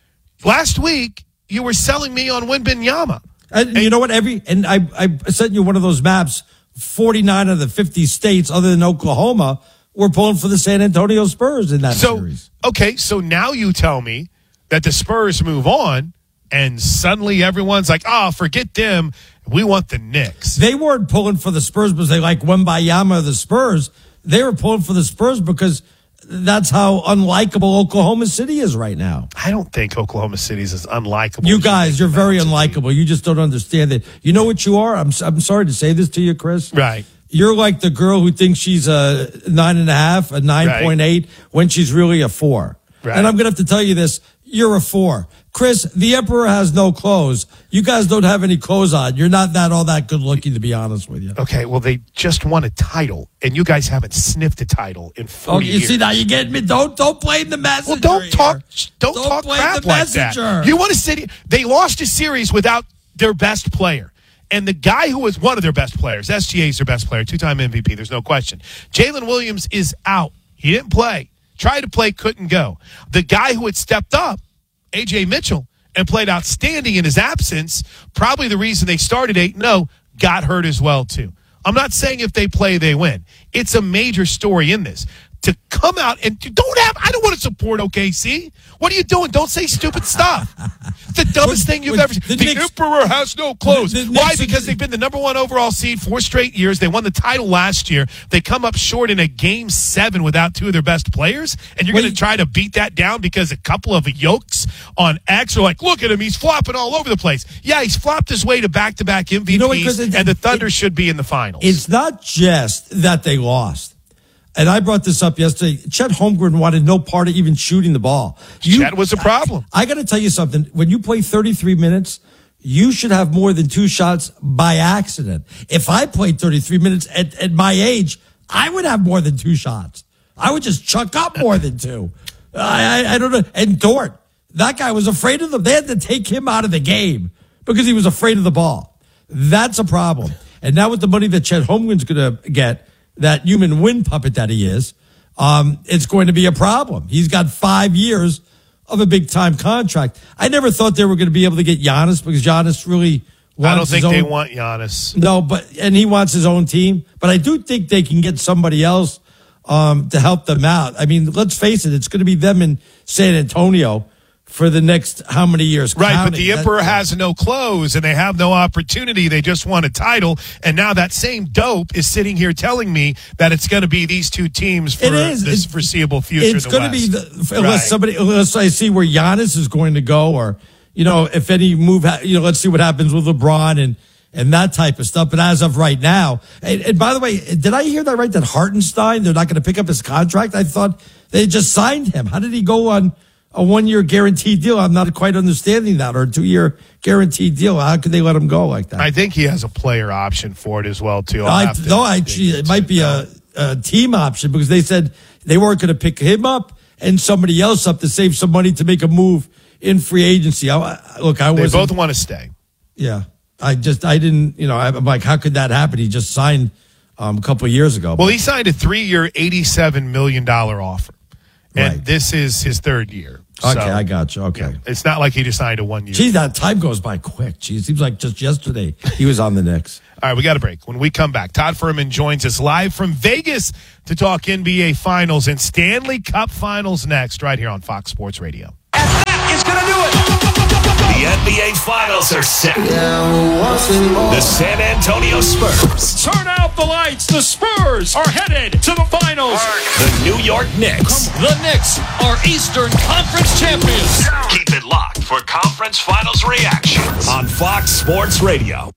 Last week, you were selling me on Wembanyama. And, and you know what? Every and I I sent you one of those maps. forty-nine of the fifty states, other than Oklahoma, were pulling for the San Antonio Spurs in that so, series. Okay, so now you tell me that the Spurs move on, and suddenly everyone's like, "Oh, forget them. We want the Knicks." They weren't pulling for the Spurs because they like Wembanyama or the Spurs. They were pulling for the Spurs because that's how unlikable Oklahoma City is right now. I don't think Oklahoma City is as unlikable. You guys, you're very unlikable. You just don't understand it. You know what you are? I'm I'm sorry to say this to you, Chris. Right. You're like the girl who thinks she's a nine and a half, a nine point eight, right, when she's really a four. Right. And I'm going to have to tell you this. You're a four. Chris, the emperor has no clothes. You guys don't have any clothes on. You're not that all that good looking, to be honest with you. Okay, well, they just won a title, and you guys haven't sniffed a title in forty oh, you years. See, now you get me. Don't don't blame the messenger. Well, don't talk. Don't, don't talk blame crap the like messenger. that. You want to sit? They lost a series without their best player. And the guy who was one of their best players, S G A is their best player, two-time M V P, there's no question. Jalen Williams is out. He didn't play. Tried to play, couldn't go. The guy who had stepped up, A J Mitchell, and played outstanding in his absence, probably the reason they started eight and oh, got hurt as well, too. I'm not saying if they play, they win. It's a major story in this. To come out and don't have, I don't want to support O K C. What are you doing? Don't say stupid stuff. It's the dumbest thing you've ever seen. The, the Knicks, emperor has no clothes. The, the Why? Knicks, because they've been the number one overall seed four straight years. They won the title last year. They come up short in a game seven without two of their best players. And you're going to try to beat that down because a couple of yokes on X are like, look at him. He's flopping all over the place. Yeah, he's flopped his way to back-to-back M V Ps, you know what, it, and the Thunder it, should be in the finals. It's not just that they lost. And I brought this up yesterday. Chet Holmgren wanted no part of even shooting the ball. You, Chet was a problem. I, I got to tell you something. When you play thirty-three minutes, you should have more than two shots by accident. If I played thirty-three minutes at, at my age, I would have more than two shots. I would just chuck up more than two. I, I, I don't know. And Dort, that guy was afraid of them. They had to take him out of the game because he was afraid of the ball. That's a problem. And now with the money that Chet Holmgren's going to get, that human wind puppet that he is, um, it's going to be a problem. He's got five years of a big-time contract. I never thought they were going to be able to get Giannis because Giannis really wants I don't think his they own, want Giannis. No, but and he wants his own team. But I do think they can get somebody else um, to help them out. I mean, let's face it, it's going to be them in San Antonio for the next how many years? Right, counting. but the that, emperor has no clothes and they have no opportunity. They just won a title. And now that same dope is sitting here telling me that it's going to be these two teams for it is. this it's, foreseeable future. It's going to be, the, unless right. somebody, unless I see where Giannis is going to go or, you know, if any move, ha- you know, let's see what happens with LeBron and, and that type of stuff. But as of right now, and, and by the way, did I hear that right? That Hartenstein, they're not going to pick up his contract? I thought they just signed him. How did he go on a one-year guaranteed deal? I'm not quite understanding that. Or a two-year guaranteed deal. How could they let him go like that? I think he has a player option for it as well, too. I, no, I, it might be a, a team option because they said they weren't going to pick him up and somebody else up to save some money to make a move in free agency. I, look, I was. They both want to stay. Yeah. I just, I didn't, you know, I'm like, how could that happen? He just signed um, a couple of years ago. Well, he signed a three-year, eighty-seven million dollars offer. And right. this is his third year. Okay, So, I got you. Okay. it's not like he just signed a one year. Geez, that time goes by quick. Geez, it seems like just yesterday he was on the Knicks. All right, we got a break. When we come back, Todd Furman joins us live from Vegas to talk N B A Finals and Stanley Cup Finals next, right here on Fox Sports Radio. It's going to do it. The N B A Finals are set. The San Antonio Spurs. Turn out the lights. The Spurs are headed to the finals. The New York Knicks. The Knicks are Eastern Conference champions. Keep it locked for Conference Finals reactions on Fox Sports Radio.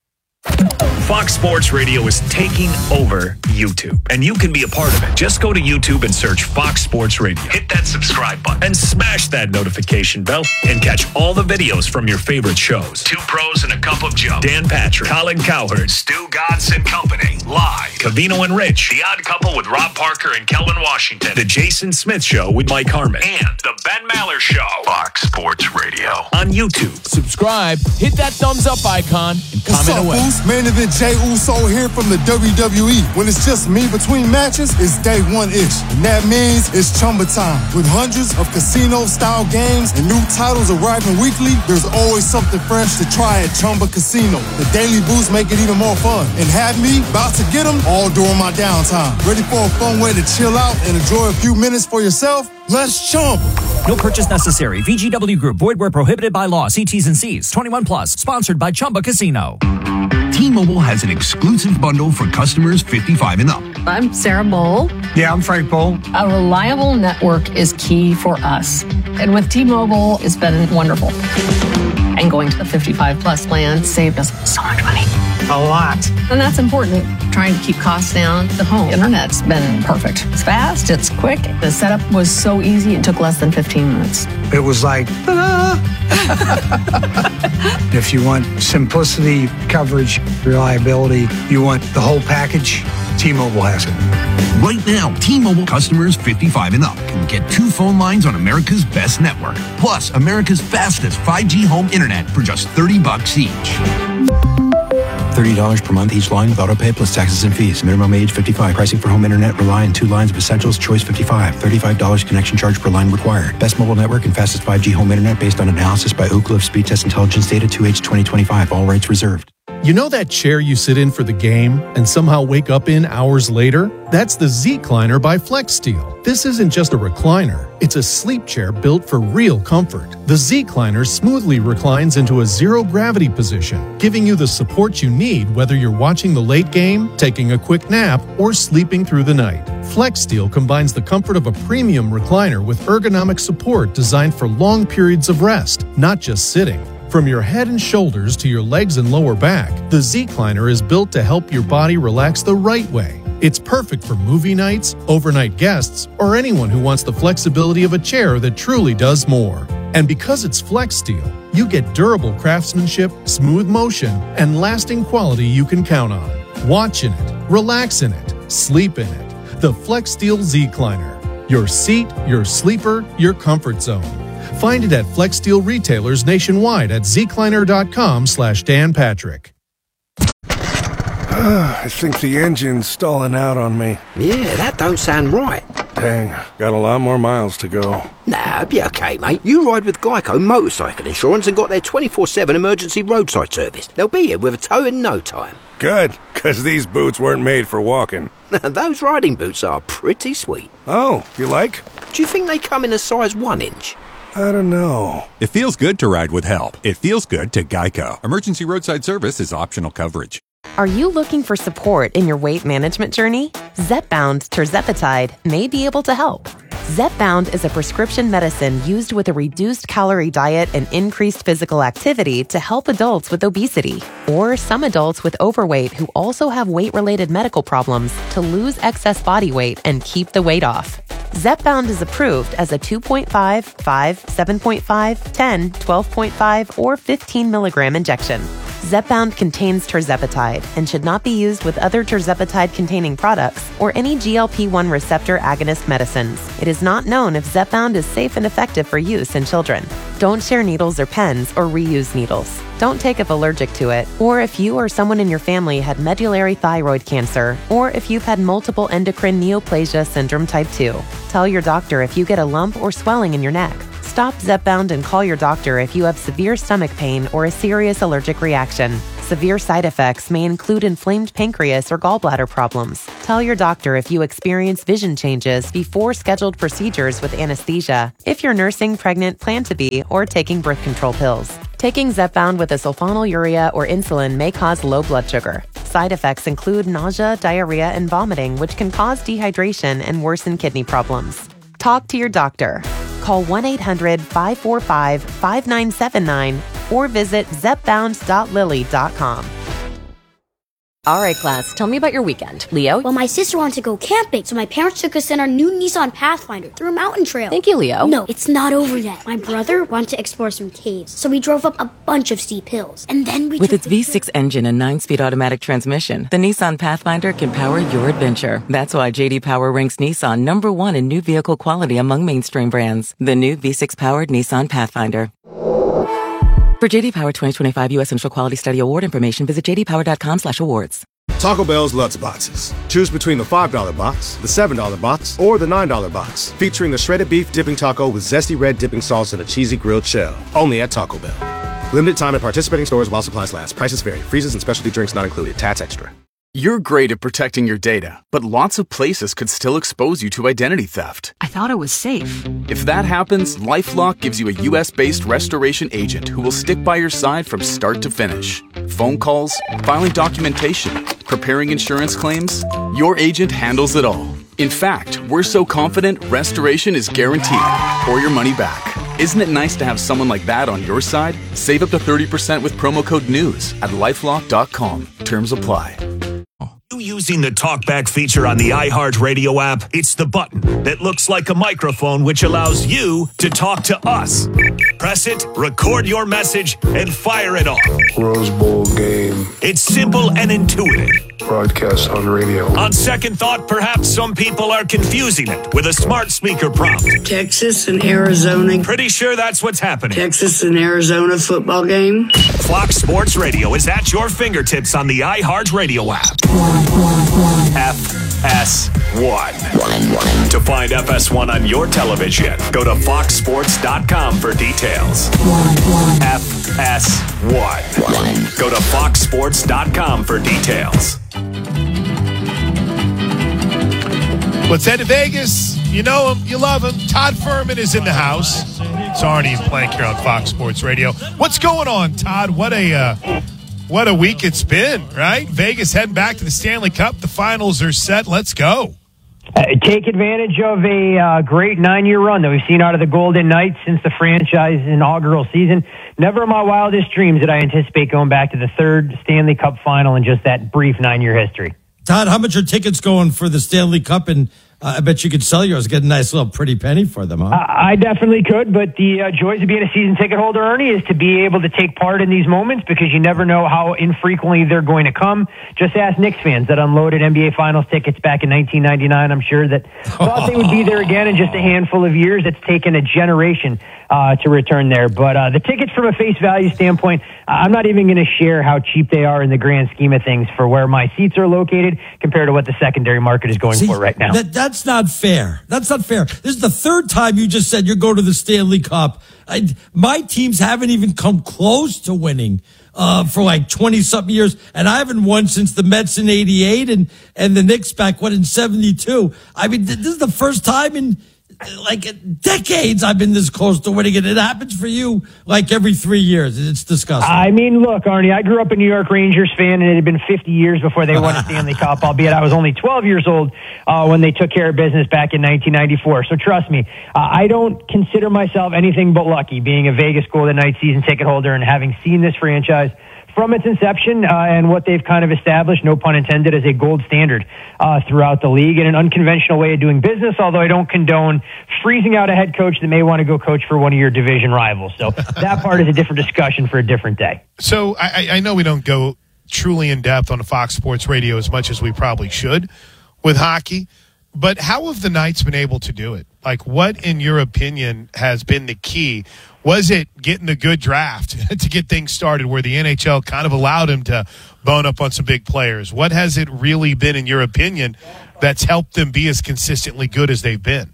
Fox Sports Radio is taking over YouTube, and you can be a part of it. Just go to YouTube and search Fox Sports Radio. Hit that subscribe button and smash that notification bell and catch all the videos from your favorite shows. Two Pros and a Cup of Joe. Dan Patrick, Colin Cowherd, Stu Godson and Company. Live. Cavino and Rich. The Odd Couple with Rob Parker and Kelvin Washington. The Jason Smith Show with Mike Harmon. And The Ben Maller Show. Fox Sports Radio. On YouTube. Subscribe, hit that thumbs up icon, and What's comment up, away. Boost? Main event Jey Uso here from the W W E. When it's just me between matches, it's day one-ish. And that means it's Chumba time. With hundreds of casino-style games and new titles arriving weekly, there's always something fresh to try at Chumba Casino. The Daily Boost make it even more fun. And have me about to get them all during my downtime. Ready for a fun way to chill out and enjoy a few minutes for yourself? Let's Chumba. No purchase necessary. V G W Group. Void where prohibited by law. See T's and C's. twenty-one plus. Sponsored by Chumba Casino. T-Mobile has an exclusive bundle for customers fifty-five and up. I'm Sarah Bowl. Yeah, I'm Frank Bowl. A reliable network is key for us. And with T-Mobile, it's been wonderful. And going to the fifty-five plus plan saved us so much money. A lot. And that's important. Trying to keep costs down. The home internet's been perfect. It's fast, it's quick. The setup was so easy, it took less than fifteen minutes. It was like, ta-da! If you want simplicity, coverage, reliability, you want the whole package, T-Mobile has it. Right now, T-Mobile customers fifty-five and up can get two phone lines on America's best network, plus America's fastest five G home internet for just thirty bucks each. thirty dollars per month each line with autopay plus taxes and fees. Minimum age fifty-five. Pricing for home internet rely on two lines of essentials. Choice fifty-five. thirty-five dollars connection charge per line required. Best mobile network and fastest five G home internet based on analysis by Ookla of Speed Test Intelligence data two H twenty twenty-five. All rights reserved. You know that chair you sit in for the game and somehow wake up in hours later? That's the Z-Cliner by FlexSteel. This isn't just a recliner. It's a sleep chair built for real comfort. The Z-Cliner smoothly reclines into a zero-gravity position, giving you the support you need whether you're watching the late game, taking a quick nap, or sleeping through the night. FlexSteel combines the comfort of a premium recliner with ergonomic support designed for long periods of rest, not just sitting. From your head and shoulders to your legs and lower back, the Z-Cliner is built to help your body relax the right way. It's perfect for movie nights, overnight guests, or anyone who wants the flexibility of a chair that truly does more. And because it's FlexSteel, you get durable craftsmanship, smooth motion, and lasting quality you can count on. Watch in it, relax in it, sleep in it. The FlexSteel Z-Cliner. Your seat, your sleeper, your comfort zone. Find it at FlexSteel retailers nationwide at zcliner.com slash Dan Patrick. I think the engine's stalling out on me. Yeah, that don't sound right. Dang, got a lot more miles to go. Nah, be okay, mate. You ride with Geico Motorcycle Insurance and got their twenty-four seven emergency roadside service. They'll be here with a tow in no time. Good, because these boots weren't made for walking. Those riding boots are pretty sweet. Oh, you like? Do you think they come in a size one inch? I don't know. It feels good to ride with help. It feels good to Geico. Emergency roadside service is optional coverage. Are you looking for support in your weight management journey? Zepbound tirzepatide may be able to help. Zepbound is a prescription medicine used with a reduced calorie diet and increased physical activity to help adults with obesity or some adults with overweight who also have weight-related medical problems to lose excess body weight and keep the weight off. Zepbound is approved as a two point five, five, seven point five, ten, twelve point five, or fifteen milligram injection. Zepbound contains tirzepatide and should not be used with other tirzepatide-containing products or any G L P one receptor agonist medicines. It is not known if Zepbound is safe and effective for use in children. Don't share needles or pens or reuse needles. Don't take if allergic to it, or if you or someone in your family had medullary thyroid cancer, or if you've had multiple endocrine neoplasia syndrome type two. Tell your doctor if you get a lump or swelling in your neck. Stop Stop Zepbound and call your doctor if you have severe stomach pain or a serious allergic reaction. Severe side effects may include inflamed pancreas or gallbladder problems. Tell your doctor if you experience vision changes before scheduled procedures with anesthesia, if you're nursing, pregnant, plan to be, or taking birth control pills. Taking Zepbound with a sulfonylurea or insulin may cause low blood sugar. Side effects include nausea, diarrhea, and vomiting, which can cause dehydration and worsen kidney problems. Talk to your doctor. Call one eight hundred five four five five nine seven nine or visit zepbound dot lilly dot com. All right, class, tell me about your weekend. Leo? Well, my sister wanted to go camping, so my parents took us in our new Nissan Pathfinder through a mountain trail. Thank you, Leo. No, it's not over yet. My brother wanted to explore some caves, so we drove up a bunch of steep hills. And then we With took its the V six engine and nine-speed automatic transmission, the Nissan Pathfinder can power your adventure. That's why J D Power ranks Nissan number one in new vehicle quality among mainstream brands. The new V six-powered Nissan Pathfinder. For J D Power twenty twenty-five U S Central Quality Study Award information, visit j d power dot com slash awards. Taco Bell's Lutz Boxes. Choose between the five dollar box, the seven dollar box, or the nine dollar box, featuring the shredded beef dipping taco with zesty red dipping sauce and a cheesy grilled shell. Only at Taco Bell. Limited time at participating stores while supplies last. Prices vary. Freezes and specialty drinks not included. Tax extra. You're great at protecting your data, but lots of places could still expose you to identity theft. I thought it was safe. If that happens, LifeLock gives you a U S-based restoration agent who will stick by your side from start to finish. Phone calls, filing documentation, preparing insurance claims, your agent handles it all. In fact, we're so confident restoration is guaranteed or your money back. Isn't it nice to have someone like that on your side? Save up to thirty percent with promo code NEWS at lifelock dot com. Terms apply. Using the TalkBack feature on the iHeartRadio app, it's the button that looks like a microphone which allows you to talk to us. Press it, record your message, and fire it off. Rose Bowl game. It's simple and intuitive. Broadcast on radio. On second thought, perhaps some people are confusing it with a smart speaker prompt. Texas and Arizona. Pretty sure that's what's happening. Texas and Arizona football game. Fox Sports Radio is at your fingertips on the iHeartRadio app. F S one. To find F S one on your television, go to fox sports dot com for details. F S one. Go to fox sports dot com for details. Let's head to Vegas. You know him, you love him. Todd Furman is in the house. It's Arnie and Plank here on Fox Sports Radio. What's going on, Todd? What a uh, what a week it's been, right? Vegas heading back to the Stanley Cup. The finals are set. Let's go. Uh, take advantage of a uh, great nine-year run that we've seen out of the Golden Knights since the franchise inaugural season. Never in my wildest dreams did I anticipate going back to the third Stanley Cup final in just that brief nine-year history. Todd, how much are tickets going for the Stanley Cup? And uh, I bet you could sell yours, get a nice little pretty penny for them, huh? Uh, I definitely could, but the uh, joys of being a season ticket holder, Ernie, is to be able to take part in these moments because you never know how infrequently they're going to come. Just ask Knicks fans that unloaded N B A Finals tickets back in nineteen ninety-nine. I'm sure that thought they would be there again in just a handful of years. It's taken a generation uh, to return there. But uh, the tickets from a face value standpoint, I'm not even going to share how cheap they are in the grand scheme of things for where my seats are located compared to what the secondary market is going See, for right now. That, that's not fair. That's not fair. This is the third time you just said you're going to the Stanley Cup. I, my teams haven't even come close to winning uh, for like twenty-something years, and I haven't won since the Mets in eighty-eight and, and the Knicks back, what, in seventy-two. I mean, this is the first time in like decades I've been this close to winning it. It happens for you like every three years. It's disgusting. I mean, look, Arnie, I grew up a New York Rangers fan, and it had been fifty years before they won a Stanley Cup, albeit I was only twelve years old uh, when they took care of business back in nineteen ninety-four. So trust me, uh, I don't consider myself anything but lucky being a Vegas Golden Knights season ticket holder and having seen this franchise from its inception uh, and what they've kind of established, no pun intended, as a gold standard uh, throughout the league and an unconventional way of doing business, although I don't condone freezing out a head coach that may want to go coach for one of your division rivals. So that part is a different discussion for a different day. So I, I know we don't go truly in depth on Fox Sports Radio as much as we probably should with hockey, but how have the Knights been able to do it? Like, what, in your opinion, has been the key? Was it getting a good draft to get things started where the N H L kind of allowed him to bone up on some big players? What has it really been, in your opinion, that's helped them be as consistently good as they've been?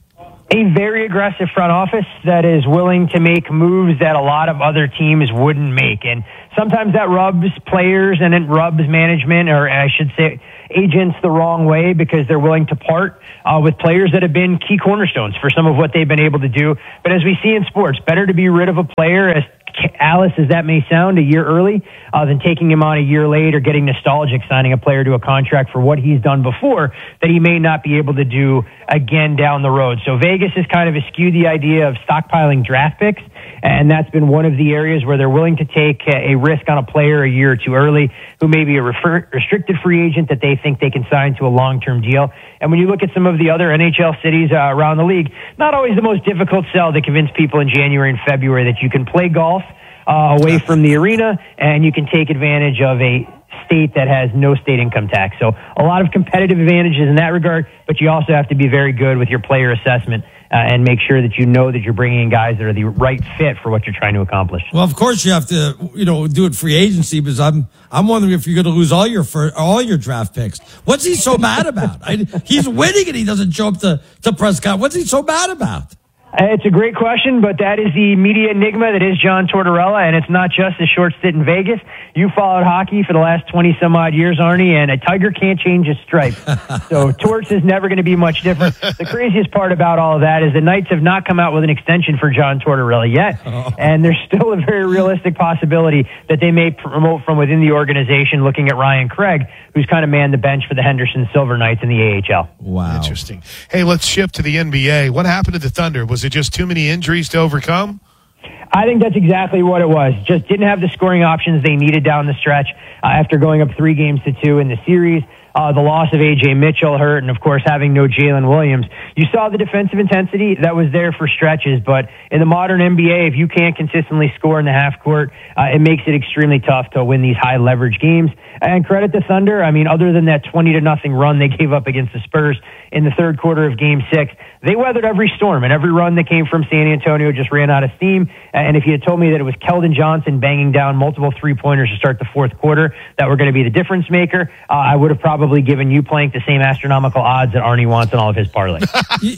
A very aggressive front office that is willing to make moves that a lot of other teams wouldn't make. And sometimes that rubs players and it rubs management, or I should say agents, the wrong way because they're willing to part uh, with players that have been key cornerstones for some of what they've been able to do. But as we see in sports, better to be rid of a player, as Alice as that may sound, a year early uh, than taking him on a year late or getting nostalgic signing a player to a contract for what he's done before that he may not be able to do again down the road. So Vegas has kind of eschewed the idea of stockpiling draft picks, and that's been one of the areas where they're willing to take a risk on a player a year or two early who may be a refer- restricted free agent that they think they can sign to a long-term deal. And when you look at some of the other N H L cities uh, around the league, not always the most difficult sell to convince people in January and February that you can play golf uh, away from the arena and you can take advantage of a state that has no state income tax. So a lot of competitive advantages in that regard, but you also have to be very good with your player assessment uh, and make sure that you know that you're bringing in guys that are the right fit for what you're trying to accomplish. Well, of course you have to, you know, do it free agency, because I'm, I'm wondering if you're going to lose all your fir- all your draft picks. What's he so mad about? I, he's winning and he doesn't show up to, to press conference. What's he so mad about? It's a great question, but that is the media enigma that is John Tortorella, and it's not just a short stint in Vegas. You followed hockey for the last twenty some odd years, Arnie, and a tiger can't change his stripes. So Torts is never going to be much different. The craziest part about all of that is the Knights have not come out with an extension for John Tortorella yet, oh. and there's still a very realistic possibility that they may promote from within the organization, looking at Ryan Craig, who's kind of manned the bench for the Henderson Silver Knights in the A H L. Wow. Interesting. Hey, let's shift to the N B A. What happened to the Thunder? Was it just too many injuries to overcome? I think that's exactly what it was. Just didn't have the scoring options they needed down the stretch uh, after going up three games to two in the series. Uh, the loss of A J Mitchell hurt, and of course having no Jalen Williams. You saw the defensive intensity that was there for stretches, but in the modern N B A, if you can't consistently score in the half court, uh, it makes it extremely tough to win these high leverage games. And credit to Thunder, I mean, other than that twenty to nothing run they gave up against the Spurs in the third quarter of Game Six, they weathered every storm, and every run that came from San Antonio just ran out of steam. And if you had told me that it was Keldon Johnson banging down multiple three-pointers to start the fourth quarter that were going to be the difference maker, uh, I would have probably given you Plank the same astronomical odds that Arnie wants in all of his parlays.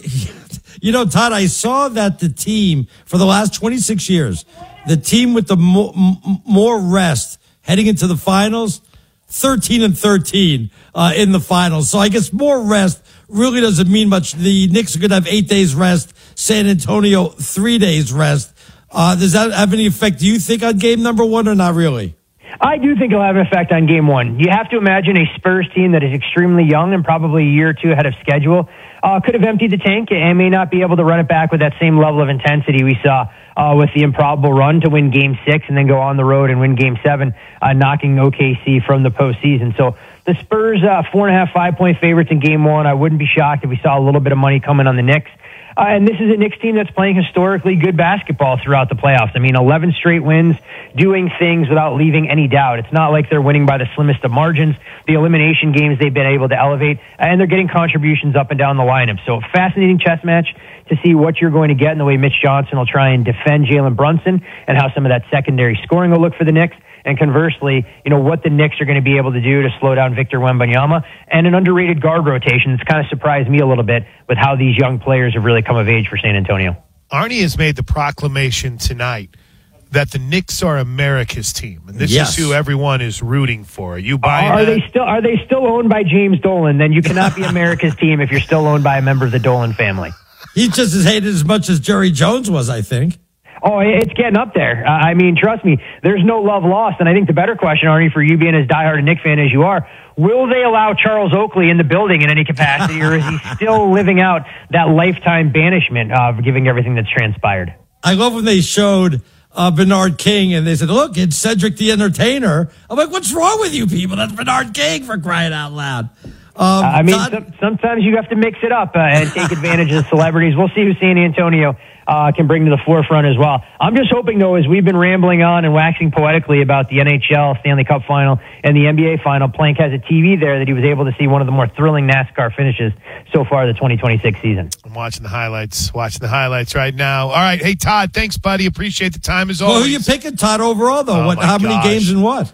You know, Todd, I saw that the team for the last twenty-six years, the team with the mo- m- more rest heading into the finals, thirteen and thirteen uh, in the finals. So I guess more rest really doesn't mean much. The Knicks are going to have eight days rest. San Antonio, three days rest. Uh, does that have any effect, do you think, on game number one or not really? I do think it'll have an effect on game one. You have to imagine a Spurs team that is extremely young and probably a year or two ahead of schedule uh, could have emptied the tank and may not be able to run it back with that same level of intensity we saw uh, with the improbable run to win game six and then go on the road and win game seven, uh, knocking O K C from the postseason. So the Spurs, uh, four and a half, five point favorites in game one. I wouldn't be shocked if we saw a little bit of money coming on the Knicks. Uh, and this is a Knicks team that's playing historically good basketball throughout the playoffs. I mean, eleven straight wins, doing things without leaving any doubt. It's not like they're winning by the slimmest of margins. The elimination games they've been able to elevate, and they're getting contributions up and down the lineup. So fascinating chess match to see what you're going to get in the way Mitch Johnson will try and defend Jalen Brunson and how some of that secondary scoring will look for the Knicks. And conversely, you know, what the Knicks are going to be able to do to slow down Victor Wembanyama, and an underrated guard rotation that's kind of surprised me a little bit with how these young players have really come of age for San Antonio. Arnie has made the proclamation tonight that the Knicks are America's team, and this yes. is who everyone is rooting for. Are you buying are that? They still, are they still owned by James Dolan? Then you cannot be America's team if you're still owned by a member of the Dolan family. He's just as hated as much as Jerry Jones was, I think. Oh, it's getting up there. Uh, I mean, trust me, there's no love lost. And I think the better question, Arnie, for you being as diehard a Knick fan as you are, will they allow Charles Oakley in the building in any capacity, or is he still living out that lifetime banishment of giving everything that's transpired? I love when they showed uh, Bernard King and they said, look, it's Cedric the Entertainer. I'm like, what's wrong with you people? That's Bernard King, for crying out loud. Um, uh, I mean, Todd- some, sometimes you have to mix it up uh, and take advantage of the celebrities. We'll see who San Antonio Uh, can bring to the forefront as well. I'm just hoping, though, as we've been rambling on and waxing poetically about the N H L Stanley Cup Final and the N B A Final, Plank has a T V there that he was able to see one of the more thrilling NASCAR finishes so far the twenty twenty-six season. I'm watching the highlights, watching the highlights right now. All right. Hey, Todd, thanks, buddy. Appreciate the time as well, always. who you picking, Todd, overall, though? Oh what? How gosh. many games and what?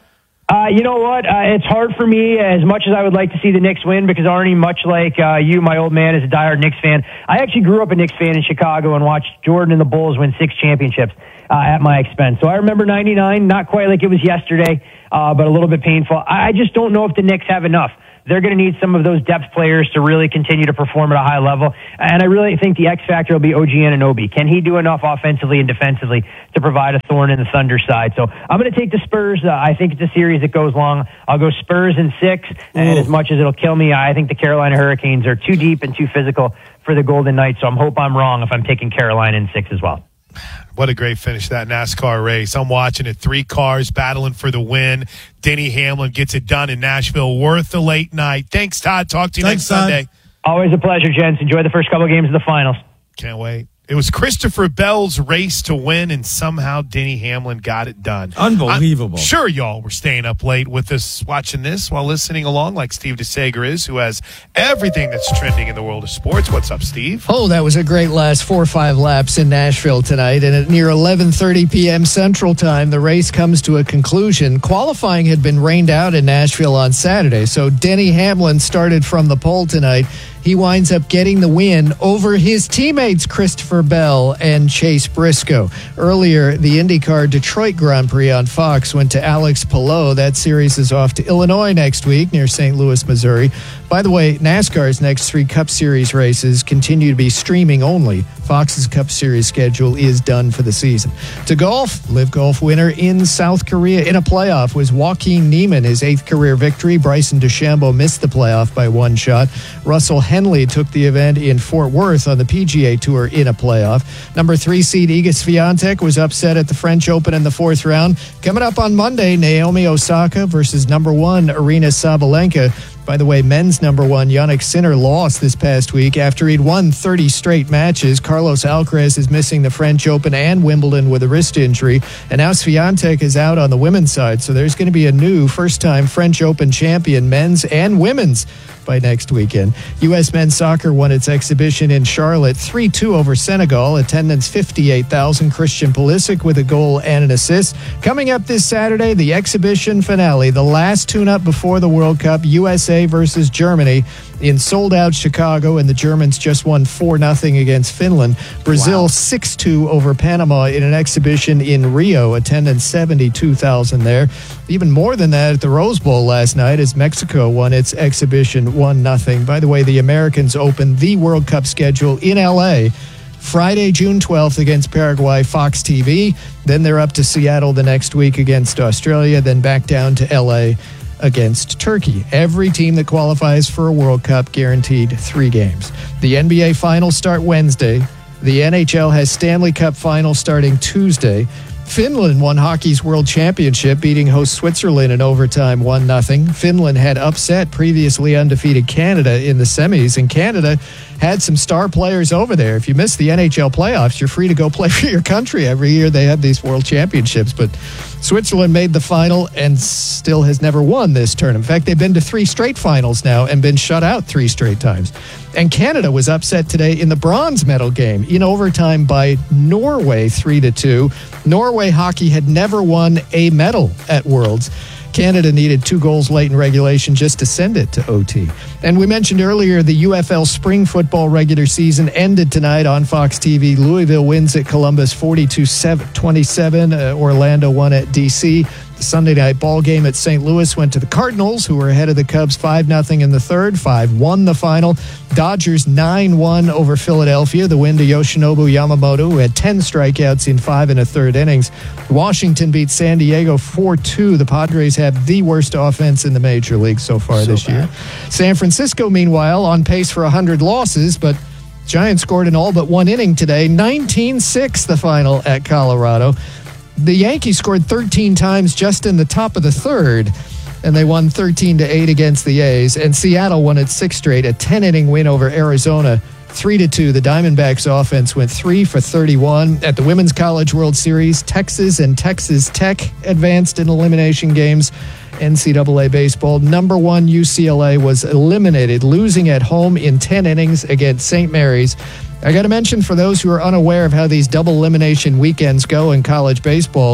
Uh, you know what? Uh, it's hard for me as much as I would like to see the Knicks win because Arnie, much like uh, you, my old man, is a diehard Knicks fan. I actually grew up a Knicks fan in Chicago and watched Jordan and the Bulls win six championships uh, at my expense. So I remember ninety-nine, not quite like it was yesterday, uh, but a little bit painful. I just don't know if the Knicks have enough. They're going to need some of those depth players to really continue to perform at a high level. And I really think the X factor will be O G Anunoby. Can he do enough offensively and defensively to provide a thorn in the Thunder side? So I'm going to take the Spurs. Uh, I think it's a series that goes long. I'll go Spurs in six. And as much as it'll kill me, I think the Carolina Hurricanes are too deep and too physical for the Golden Knights. So I hope I'm wrong if I'm taking Carolina in six as well. What a great finish, that NASCAR race. I'm watching it. Three cars battling for the win. Denny Hamlin gets it done in Nashville. Worth the late night. Thanks, Todd. Talk to you Thanks, next Todd. Sunday. Always a pleasure, gents. Enjoy the first couple of games of the finals. Can't wait. It was Christopher Bell's race to win, and somehow Denny Hamlin got it done. Unbelievable. I'm sure y'all were staying up late with us watching this while listening along like Steve DeSager is, who has everything that's trending in the world of sports. What's up, Steve? Oh, that was a great last four or five laps in Nashville tonight. And at near eleven thirty p.m. Central Time, the race comes to a conclusion. Qualifying had been rained out in Nashville on Saturday, so Denny Hamlin started from the pole tonight. He winds up getting the win over his teammates Christopher Bell and Chase Briscoe. Earlier, the IndyCar Detroit Grand Prix on Fox went to Alex Palou. That series is off to Illinois next week near Saint Louis, Missouri. By the way, NASCAR's next three Cup Series races continue to be streaming only. Fox's Cup Series schedule is done for the season. To golf, Live Golf winner in South Korea in a playoff was Joaquin Niemann, his eighth career victory. Bryson DeChambeau missed the playoff by one shot. Russell Henley took the event in Fort Worth on the P G A Tour in a playoff. Number three seed Iga Swiatek was upset at the French Open in the fourth round. Coming up on Monday, Naomi Osaka versus number one Aryna Sabalenka. By the way, men's number one, Jannik Sinner, lost this past week after he'd won thirty straight matches. Carlos Alcaraz is missing the French Open and Wimbledon with a wrist injury. And now Swiatek is out on the women's side. So there's going to be a new first-time French Open champion, men's and women's, by next weekend. U S men's soccer won its exhibition in Charlotte three two over Senegal. Attendance fifty-eight thousand. Christian Pulisic with a goal and an assist. Coming up this Saturday, the exhibition finale, the last tune-up before the World Cup, U S A versus Germany in sold-out Chicago, and the Germans just won four nothing against Finland. Brazil wow. six two over Panama in an exhibition in Rio. Attendance seventy-two thousand there. Even more than that at the Rose Bowl last night as Mexico won its exhibition one nothing. By the way, the Americans opened the World Cup schedule in L A Friday, June twelfth against Paraguay, Fox T V. Then they're up to Seattle the next week against Australia, then back down to L A against Turkey. Every team that qualifies for a World Cup guaranteed three games. The N B A finals start Wednesday. The N H L has Stanley Cup finals starting Tuesday. Finland won hockey's world championship, beating host Switzerland in overtime one nothing. Finland had upset previously undefeated Canada in the semis, and Canada had some star players over there. If you miss the N H L playoffs, you're free to go play for your country. Every year they have these world championships, but Switzerland made the final and still has never won this tournament. In fact, they've been to three straight finals now and been shut out three straight times. And Canada was upset today in the bronze medal game in overtime by Norway three to two. Norway hockey had never won a medal at Worlds. Canada needed two goals late in regulation just to send it to O T. And we mentioned earlier the U F L spring football regular season ended tonight on Fox T V. Louisville wins at Columbus forty-two twenty-seven. Uh, Orlando won at D C. The Sunday night ball game at Saint Louis went to the Cardinals, who were ahead of the Cubs five nothing in the third. five one the final. Dodgers nine one over Philadelphia. The win to Yoshinobu Yamamoto, who had ten strikeouts in five and a third innings. Washington beat San Diego four two. The Padres have the worst offense in the major league so far so this bad. year. San Francisco, meanwhile, on pace for one hundred losses, but Giants scored in all but one inning today. nineteen six the final at Colorado. The Yankees scored thirteen times just in the top of the third, and they won thirteen to eight against the A's. And Seattle won its sixth straight, a ten-inning win over Arizona, three to two. The Diamondbacks offense went three for thirty-one. At the Women's College World Series, Texas and Texas Tech advanced in elimination games. N C double A baseball, number one U C L A was eliminated, losing at home in ten innings against Saint Mary's. I got to mention, for those who are unaware of how these double elimination weekends go in college baseball,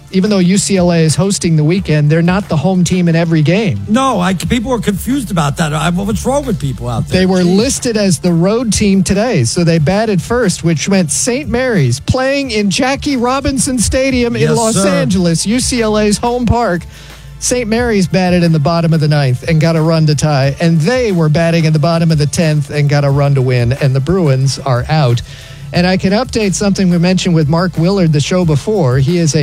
even though U C L A is hosting the weekend, they're not the home team in every game. No, I, people were confused about that. I, what's wrong with people out there? They were Jeez. listed as the road team today, so they batted first, which meant Saint Mary's playing in Jackie Robinson Stadium in Yes, Los sir. Angeles, U C L A's home park. Saint Mary's batted in the bottom of the ninth and got a run to tie, and they were batting in the bottom of the tenth and got a run to win, and the Bruins are out. And I can update something we mentioned with Mark Willard the show before. He is a